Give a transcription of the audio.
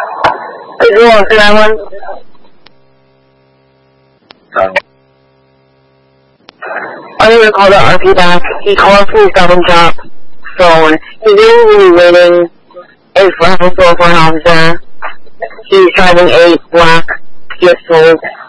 Is it on to that one? I'm gonna call the RP back. He called from his job phone. He's really waiting a level 4 officer. He's driving a black Kia Soul